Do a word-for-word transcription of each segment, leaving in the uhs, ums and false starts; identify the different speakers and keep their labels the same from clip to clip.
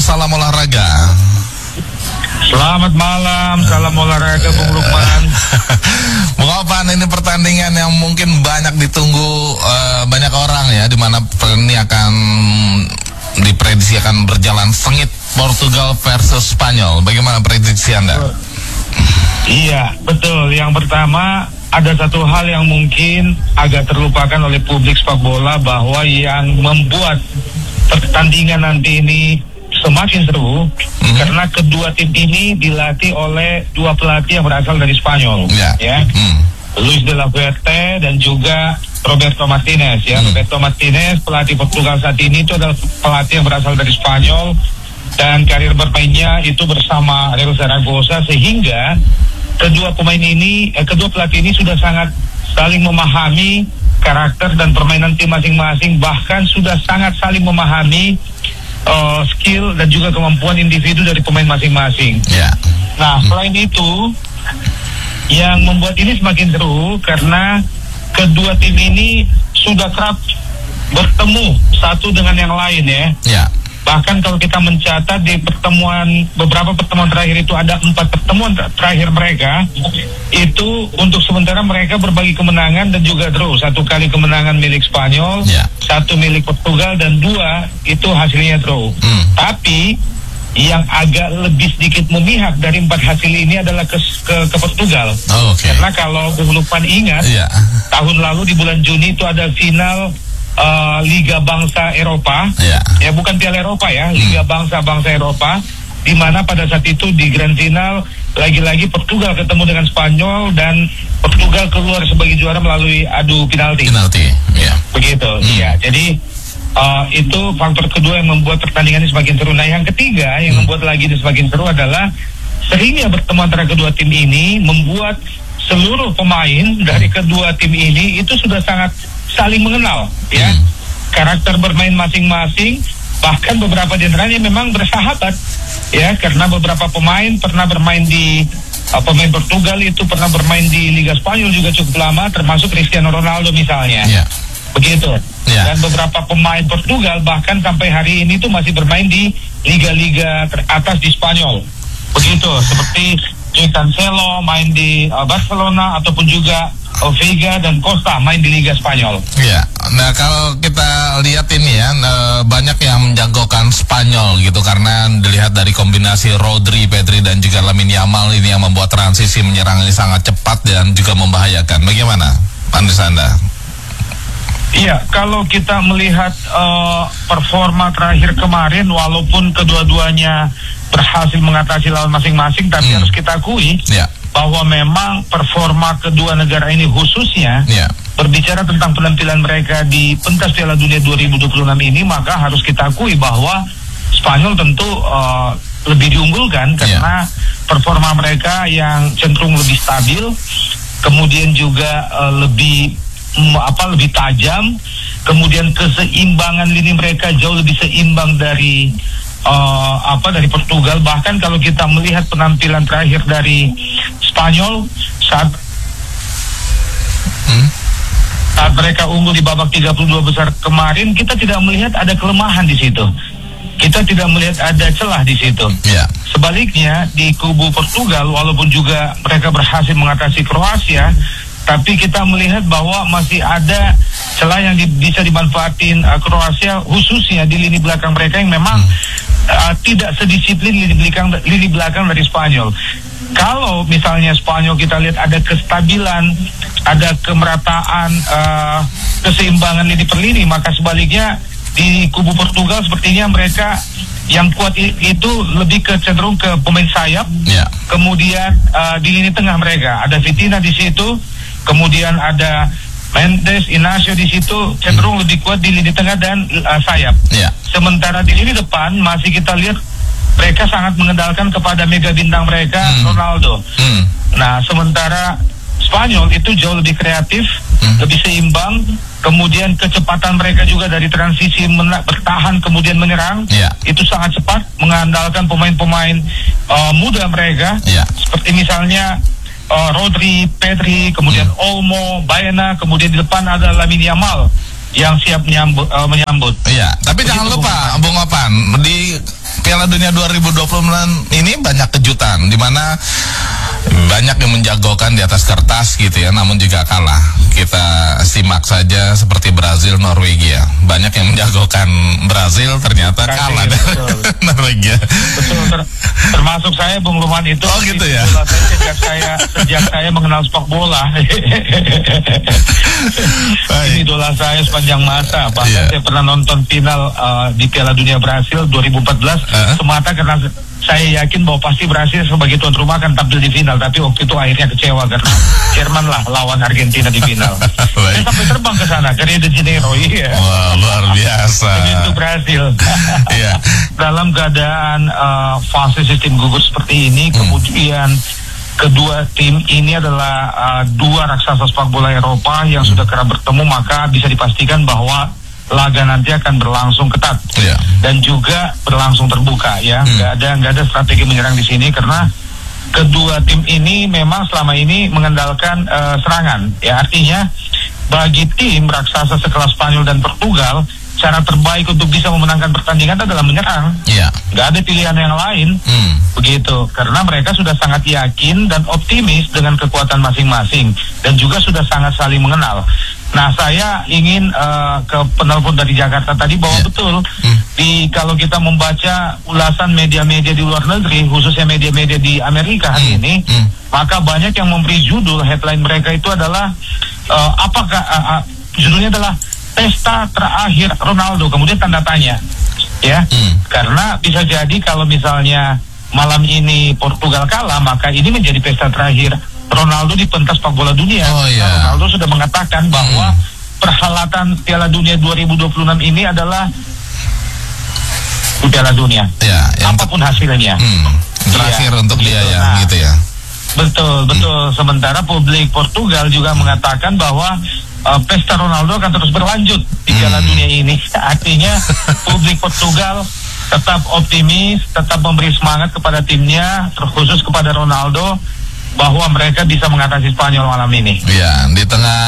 Speaker 1: salam olahraga.
Speaker 2: Selamat malam, salam olahraga Bung Lukman.
Speaker 1: Bung Opan, ini pertandingan yang mungkin banyak ditunggu uh, banyak orang ya, di mana ini akan diprediksi akan berjalan sengit, Portugal versus Spanyol. Bagaimana prediksi Anda?
Speaker 2: Iya, betul. Yang pertama, ada satu hal yang mungkin agak terlupakan oleh publik sepak bola, bahwa yang membuat pertandingan nanti ini semakin seru mm-hmm. karena kedua tim ini dilatih oleh dua pelatih yang berasal dari Spanyol, yeah. ya, mm. Luis de la Fuente dan juga Roberto Martinez, ya. Mm. Roberto Martinez, pelatih Portugal saat ini, itu adalah pelatih yang berasal dari Spanyol dan karir bermainnya itu bersama Real Zaragoza, sehingga kedua pemain ini, eh, kedua pelatih ini sudah sangat saling memahami karakter dan permainan tim masing-masing, bahkan sudah sangat saling memahami uh, skill dan juga kemampuan individu dari pemain masing-masing. Yeah. Nah, selain itu, yang membuat ini semakin seru karena kedua tim ini sudah kerap bertemu satu dengan yang lain, ya. Yeah. Bahkan kalau kita mencatat di pertemuan, beberapa pertemuan terakhir itu ada empat pertemuan terakhir mereka, itu untuk sementara mereka berbagi kemenangan dan juga draw. Satu kali kemenangan milik Spanyol, yeah. satu milik Portugal, dan dua itu hasilnya draw. Mm. Tapi yang agak lebih sedikit memihak dari empat hasil ini adalah ke, ke, ke Portugal. Oh, okay. Karena kalau Bung Lukman ingat, yeah. tahun lalu di bulan Juni itu ada final Uh, Liga Bangsa Eropa, yeah. ya bukan Piala Eropa ya, Liga hmm. Bangsa-Bangsa Eropa, di mana pada saat itu di grand final lagi-lagi Portugal ketemu dengan Spanyol dan Portugal keluar sebagai juara melalui adu penalti. Penalti, ya. Begitu, iya. Hmm. Jadi uh, itu faktor kedua yang membuat pertandingan ini semakin seru. Nah, yang ketiga yang hmm. membuat lagi ini semakin seru adalah seringnya bertemu antara kedua tim ini membuat seluruh pemain dari kedua tim ini itu sudah sangat saling mengenal, ya, hmm. karakter bermain masing-masing, bahkan beberapa di antaranya memang bersahabat, ya, karena beberapa pemain pernah bermain di uh, pemain Portugal itu pernah bermain di Liga Spanyol juga cukup lama, termasuk Cristiano Ronaldo misalnya, yeah. begitu, yeah. dan beberapa pemain Portugal bahkan sampai hari ini tuh masih bermain di liga-liga teratas di Spanyol, begitu, seperti Joao Cancelo main di uh, Barcelona, ataupun juga Vega dan Costa main di Liga Spanyol. Iya. Nah, kalau kita lihat ini ya, banyak yang menjagokan Spanyol gitu karena dilihat dari kombinasi Rodri, Pedri dan juga Lamine Yamal ini yang membuat transisi menyerang ini sangat cepat dan juga membahayakan. Bagaimana pandangan Anda? Iya, kalau kita melihat uh, performa terakhir kemarin, walaupun kedua-duanya berhasil mengatasi lawan masing-masing, tapi hmm. harus kita akui yeah. bahwa memang performa kedua negara ini khususnya yeah. berbicara tentang penampilan mereka di pentas Piala Dunia dua ribu dua puluh enam ini, maka harus kita akui bahwa Spanyol tentu uh, lebih diunggulkan karena yeah. performa mereka yang cenderung lebih stabil, kemudian juga uh, lebih um, apa lebih tajam, kemudian keseimbangan lini mereka jauh lebih seimbang dari Uh, apa dari Portugal. Bahkan kalau kita melihat penampilan terakhir dari Spanyol saat hmm? saat mereka unggul di babak tiga puluh dua besar kemarin, kita tidak melihat ada kelemahan di situ. Kita tidak melihat ada celah di situ. Yeah. Sebaliknya di kubu Portugal, walaupun juga mereka berhasil mengatasi Kroasia, tapi kita melihat bahwa masih ada celah yang di, bisa dimanfaatin uh, Kroasia, khususnya di lini belakang mereka yang memang hmm. Uh, tidak sedisiplin lini belakang lini belakang dari Spanyol. Kalau misalnya Spanyol kita lihat ada kestabilan, ada kemerataan, uh, keseimbangan lini per lini, maka sebaliknya di kubu Portugal sepertinya mereka yang kuat itu lebih ke cenderung ke pemain sayap, yeah. kemudian uh, di lini tengah mereka ada Vitina di situ, kemudian ada Mendes, Inacio di situ cenderung hmm. lebih kuat di lini tengah dan uh, sayap. Yeah. Sementara di lini depan masih kita lihat mereka sangat mengandalkan kepada mega bintang mereka hmm. Ronaldo. Hmm. Nah, sementara Spanyol itu jauh lebih kreatif, hmm. lebih seimbang, kemudian kecepatan mereka juga dari transisi mena- bertahan kemudian menyerang yeah. itu sangat cepat, mengandalkan pemain-pemain uh, muda mereka, yeah. seperti misalnya Uh, Rodri, Pedri, kemudian hmm. Olmo, Baena, kemudian di depan ada Lamine Yamal yang siap menyambut. Uh, menyambut. Iya, tapi begitu, jangan lupa, Bung Opan, di
Speaker 1: Piala Dunia dua ribu dua puluh ini banyak kejutan, di mana banyak yang menjagokan di atas kertas gitu ya, namun juga kalah. Kita simak saja seperti Brazil, Norwegia. Banyak yang menjagokan Brazil, ternyata Brazil, kalah dari Norwegia.
Speaker 2: Betul, ter termasuk saya, Bung Luman itu.
Speaker 1: Oh gitu ya.
Speaker 2: Saya, sejak saya sejak saya mengenal sepak bola. Ini idola saya sepanjang masa. Bahkan yeah. saya pernah nonton final uh, di Piala Dunia Brasil dua ribu empat belas uh-huh. semata karena saya yakin bahwa pasti Brasil sebagai tuan rumah akan tampil di final, tapi waktu itu akhirnya kecewa karena Jerman lah lawan Argentina di final. Saya sampai terbang ke sana, ke Rio de Janeiro, iya.
Speaker 1: Wah, luar biasa.
Speaker 2: Itu Brasil.
Speaker 1: Iya.
Speaker 2: Dalam keadaan uh, fase sistem gugur seperti ini, hmm. kemudian kedua tim ini adalah uh, dua raksasa sepak bola Eropa yang hmm. sudah kerap bertemu, maka bisa dipastikan bahwa laga nanti akan berlangsung ketat yeah. dan juga berlangsung terbuka ya, nggak hmm. ada nggak ada strategi menyerang di sini karena kedua tim ini memang selama ini mengandalkan uh, serangan ya, artinya bagi tim raksasa sekelas Spanyol dan Portugal cara terbaik untuk bisa memenangkan pertandingan adalah menyerang, yeah. nggak ada pilihan yang lain hmm. begitu, karena mereka sudah sangat yakin dan optimis dengan kekuatan masing-masing dan juga sudah sangat saling mengenal. Nah, saya ingin uh, ke penelpon dari Jakarta tadi bahwa yeah. betul hmm. di kalau kita membaca ulasan media-media di luar negeri, khususnya media-media di Amerika hari hmm. ini, hmm. maka banyak yang memberi judul headline mereka itu adalah uh, apakah uh, uh, judulnya adalah pesta terakhir Ronaldo, kemudian tanda tanya, ya, hmm. karena bisa jadi kalau misalnya malam ini Portugal kalah, maka ini menjadi pesta terakhir Ronaldo di pentas sepak bola dunia.
Speaker 1: Oh, yeah.
Speaker 2: Ronaldo sudah mengatakan bahwa hmm. perhelatan Piala Dunia dua ribu dua puluh enam ini adalah Piala Dunia, ya, apapun hasilnya.
Speaker 1: Hmm. Terakhir ya, untuk gitu. Dia ya, nah, gitu ya.
Speaker 2: Betul, betul. Hmm. Sementara publik Portugal juga mengatakan bahwa Uh, pesta Ronaldo akan terus berlanjut di Piala hmm. Dunia ini. Artinya publik Portugal tetap optimis, tetap memberi semangat kepada timnya, terkhusus kepada Ronaldo, bahwa mereka bisa mengatasi Spanyol malam ini.
Speaker 1: Ya, di tengah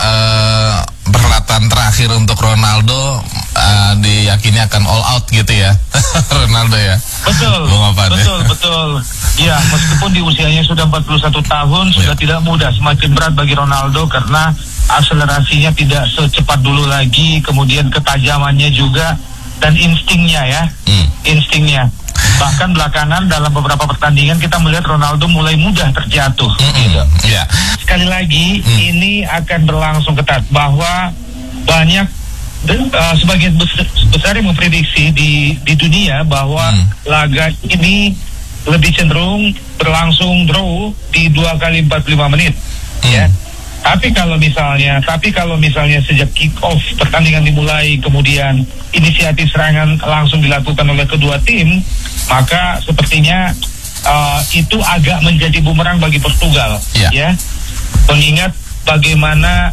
Speaker 1: uh, perhelatan terakhir untuk Ronaldo, uh, diyakini akan all out gitu ya, Ronaldo ya.
Speaker 2: Betul, betul, ya? betul. Ya, meskipun di usianya sudah empat puluh satu tahun, sudah ya. tidak mudah, semakin berat bagi Ronaldo karena akselerasinya tidak secepat dulu lagi, kemudian ketajamannya juga dan instingnya ya, hmm. instingnya. Bahkan belakangan dalam beberapa pertandingan kita melihat Ronaldo mulai mudah terjatuh. Hmm. Gitu.
Speaker 1: Yeah.
Speaker 2: Sekali lagi hmm. ini akan berlangsung ketat, bahwa banyak uh, sebagian besar, besar yang memprediksi di di dunia bahwa hmm. laga ini lebih cenderung berlangsung draw di dua kali empat puluh lima menit, hmm. ya. Tapi kalau misalnya, tapi kalau misalnya sejak kick off pertandingan dimulai, kemudian inisiatif serangan langsung dilakukan oleh kedua tim, maka sepertinya uh, itu agak menjadi bumerang bagi Portugal, yeah. ya. Mengingat bagaimana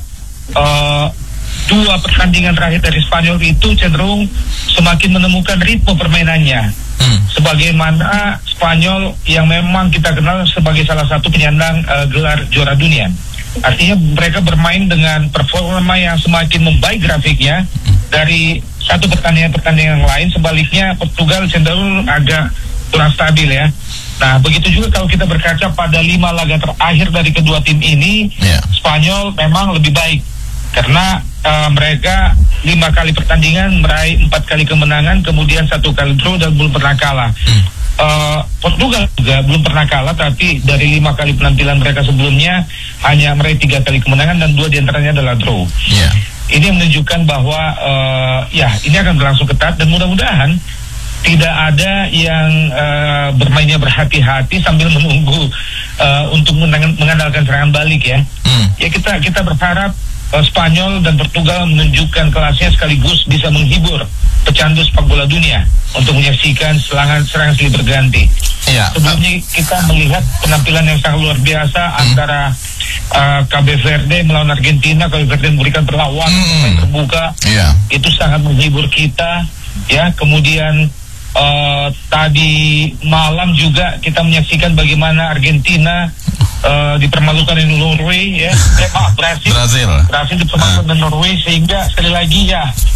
Speaker 2: uh, dua pertandingan terakhir dari Spanyol itu cenderung semakin menemukan ritme permainannya. Hmm. Sebagaimana Spanyol yang memang kita kenal sebagai salah satu penyandang uh, gelar juara dunia. Artinya mereka bermain dengan performa yang semakin membaik grafiknya dari satu pertandingan-pertandingan yang lain. Sebaliknya Portugal cenderung agak kurang stabil ya. Nah, begitu juga kalau kita berkaca pada lima laga terakhir dari kedua tim ini, yeah. Spanyol memang lebih baik karena uh, mereka lima kali pertandingan meraih empat kali kemenangan, kemudian satu kali draw dan belum pernah kalah. Hmm. Uh, Portugal juga belum pernah kalah, tapi dari lima kali penampilan mereka sebelumnya hanya meraih tiga kali kemenangan dan dua diantaranya adalah draw. Yeah. Ini menunjukkan bahwa uh, ya ini akan berlangsung ketat dan mudah-mudahan tidak ada yang uh, bermainnya berhati-hati sambil menunggu uh, untuk mengandalkan serangan balik ya. Mm. Ya kita kita berharap uh, Spanyol dan Portugal menunjukkan kelasnya sekaligus bisa menghibur pecandu sepak bola dunia untuk menyaksikan serangan serangan silih berganti. Ya, sebelumnya kita melihat penampilan yang sangat luar biasa hmm. antara uh, Cape Verde melawan Argentina. Cape Verde memberikan perlawanan hmm. terbuka. Ya. Itu sangat menghibur kita. Ya, kemudian uh, tadi malam juga kita menyaksikan bagaimana Argentina uh, dipermalukan di Norway. Ya, eh, maaf Brasil.
Speaker 1: Brasil.
Speaker 2: Brasil dipermalukan di Norway, sehingga sekali lagi ya.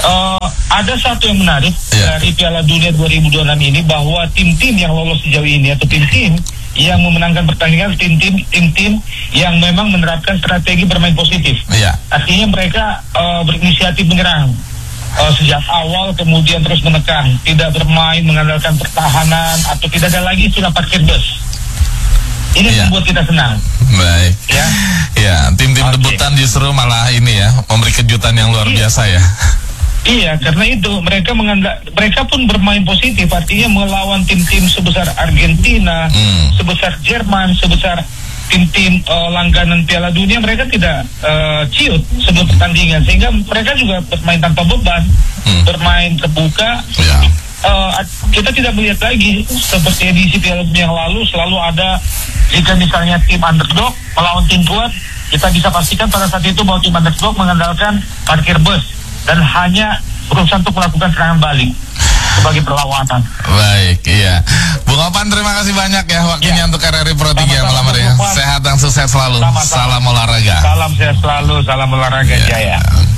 Speaker 2: uh, ada satu yang menarik
Speaker 1: yeah.
Speaker 2: dari Piala Dunia dua ribu dua puluh enam ini, bahwa tim-tim yang lolos sejauh ini atau tim-tim yang memenangkan pertandingan, tim-tim tim-tim yang memang menerapkan strategi bermain positif.
Speaker 1: Yeah.
Speaker 2: Artinya mereka uh, berinisiatif menyerang uh, sejak awal, kemudian terus menekan, tidak bermain mengandalkan pertahanan, atau tidak ada lagi istilah parkir bus. Ini
Speaker 1: yeah.
Speaker 2: membuat kita senang.
Speaker 1: Baik.
Speaker 2: Ya.
Speaker 1: Ya, tim-tim
Speaker 2: Okay.
Speaker 1: debutan justru malah ini ya, memberi kejutan yang luar
Speaker 2: Iya.
Speaker 1: biasa ya.
Speaker 2: Iya, karena itu mereka mengandal, mereka pun bermain positif, artinya melawan tim-tim sebesar Argentina,
Speaker 1: Hmm.
Speaker 2: sebesar Jerman, sebesar tim-tim uh, langganan Piala Dunia, mereka tidak uh, ciut sebelum pertandingan, sehingga mereka juga bermain tanpa beban,
Speaker 1: Hmm.
Speaker 2: bermain terbuka.
Speaker 1: Ya.
Speaker 2: Uh, kita tidak melihat lagi seperti edisi Piala Dunia yang lalu, selalu ada, jika misalnya tim underdog melawan tim kuat, kita bisa pastikan pada saat itu bahwa tim underdog mengandalkan parkir bus dan hanya berusaha untuk melakukan serangan balik sebagai perlawanan.
Speaker 1: Baik, iya. Bung Opan, terima kasih banyak ya waktunya
Speaker 2: Ya.
Speaker 1: untuk R R I Pro tiga
Speaker 2: Sama-sama,
Speaker 1: malam hari ya.
Speaker 2: Bung Opan.
Speaker 1: Sehat dan sukses selalu.
Speaker 2: Sama-sama.
Speaker 1: Salam olahraga.
Speaker 2: Salam sehat selalu, salam olahraga
Speaker 1: Ya.
Speaker 2: jaya.